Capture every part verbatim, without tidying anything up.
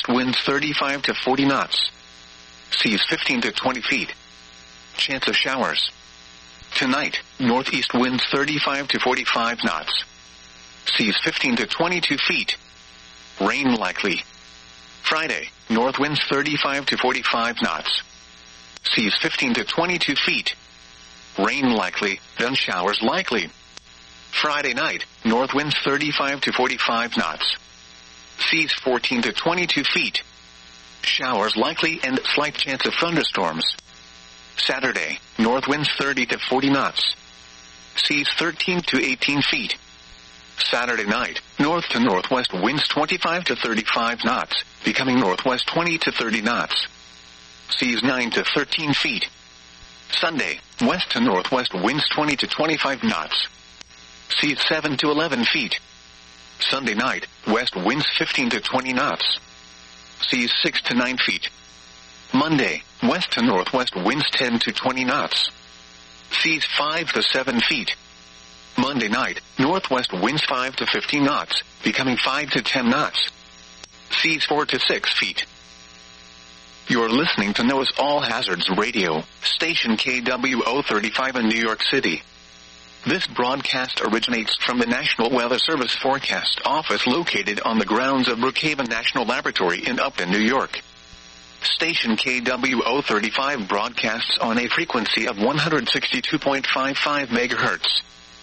northeast winds thirty-five to forty knots. Seas fifteen to twenty feet. Chance of showers. Tonight, northeast winds thirty-five to forty-five knots. Seas fifteen to twenty-two feet. Rain likely. Friday, north winds thirty-five to forty-five knots. Seas fifteen to twenty-two feet. Rain likely, then showers likely. Friday night, north winds thirty-five to forty-five knots. Seas fourteen to twenty-two feet. Showers likely and slight chance of thunderstorms. Saturday, north winds thirty to forty knots. Seas thirteen to eighteen feet. Saturday night, north to northwest winds twenty-five to thirty-five knots, becoming northwest twenty to thirty knots. Seas nine to thirteen feet. Sunday, west to northwest winds twenty to twenty-five knots. Seas seven to eleven feet. Sunday night, west winds fifteen to twenty knots. Seas six to nine feet. Monday, west to northwest winds ten to twenty knots. Seas five to seven feet. Monday night, northwest winds five to fifteen knots, becoming five to ten knots. Seas four to six feet. You're listening to NOAA's All Hazards Radio, station K W O thirty-five in New York City. This broadcast originates from the National Weather Service Forecast Office located on the grounds of Brookhaven National Laboratory in Upton, New York. Station K W O thirty-five broadcasts on a frequency of one hundred sixty-two point five five megahertz.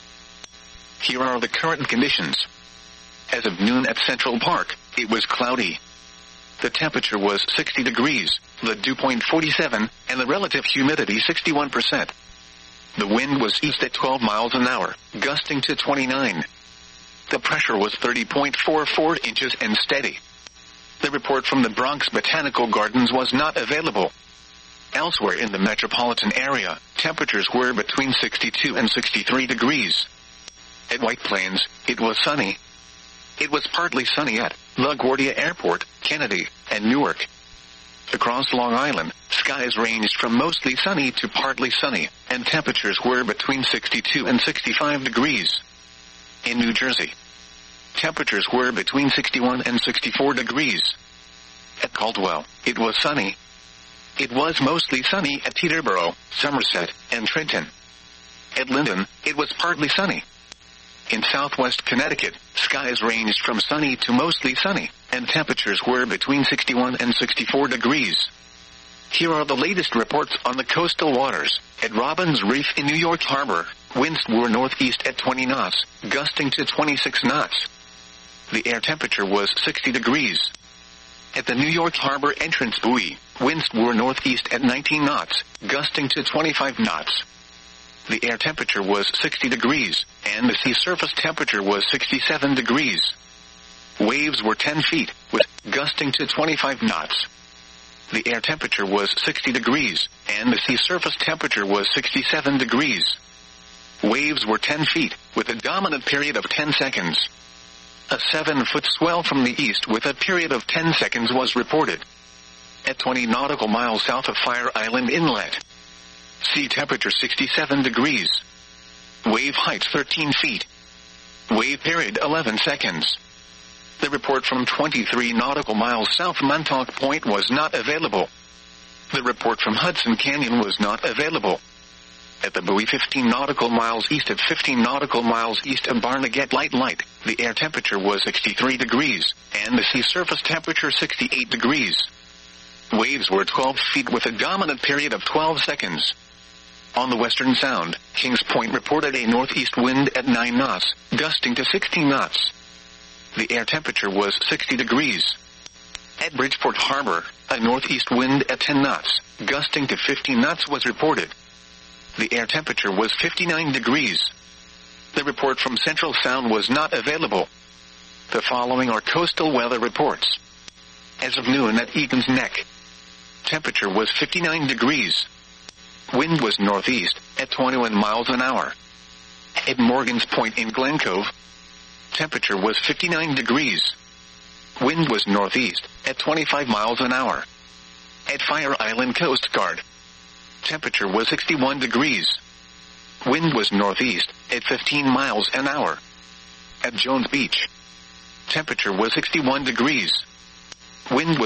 Here are the current conditions. As of noon at Central Park, it was cloudy. The temperature was sixty degrees, the dew point forty-seven, and the relative humidity sixty-one percent. The wind was east at twelve miles an hour, gusting to twenty-nine. The pressure was thirty point four four inches and steady. The report from the Bronx Botanical Gardens was not available. Elsewhere in the metropolitan area, temperatures were between sixty-two and sixty-three degrees. At White Plains, it was sunny. It was partly sunny at LaGuardia Airport, Kennedy, and Newark. Across Long Island, skies ranged from mostly sunny to partly sunny, and temperatures were between sixty-two and sixty-five degrees. In New Jersey, temperatures were between sixty-one and sixty-four degrees. At Caldwell, it was sunny. It was mostly sunny at Teterboro, Somerset, and Trenton. At Linden, it was partly sunny. In southwest Connecticut, skies ranged from sunny to mostly sunny, and temperatures were between sixty-one and sixty-four degrees. Here are the latest reports on the coastal waters. At Robbins Reef in New York Harbor, winds were northeast at twenty knots, gusting to twenty-six knots. The air temperature was sixty degrees. At the New York Harbor entrance buoy, winds were northeast at nineteen knots, gusting to twenty-five knots. The air temperature was sixty degrees, and the sea surface temperature was sixty-seven degrees. Waves were ten feet, with gusting to twenty-five knots. The air temperature was sixty degrees, and the sea surface temperature was sixty-seven degrees. Waves were ten feet, with a dominant period of ten seconds. A seven-foot swell from the east with a period of ten seconds was reported. At twenty nautical miles south of Fire Island Inlet, sea temperature sixty-seven degrees. Wave height thirteen feet. Wave period eleven seconds. The report from twenty-three nautical miles south Montauk Point was not available. The report from Hudson Canyon was not available. At the buoy fifteen nautical miles east of fifteen nautical miles east of Barnegat Light Light, the air temperature was sixty-three degrees, and the sea surface temperature sixty-eight degrees. Waves were twelve feet with a dominant period of twelve seconds. On the Western Sound, Kings Point reported a northeast wind at nine knots, gusting to sixteen knots. The air temperature was sixty degrees. At Bridgeport Harbor, a northeast wind at ten knots, gusting to fifteen knots was reported. The air temperature was fifty-nine degrees. The report from Central Sound was not available. The following are coastal weather reports. As of noon at Egan's Neck, temperature was fifty-nine degrees. Wind was northeast at twenty-one miles an hour. At Morgan's Point in Glen Cove, temperature was fifty-nine degrees. Wind was northeast at twenty-five miles an hour. At Fire Island Coast Guard, temperature was sixty-one degrees. Wind was northeast at fifteen miles an hour. At Jones Beach, temperature was sixty-one degrees. Wind was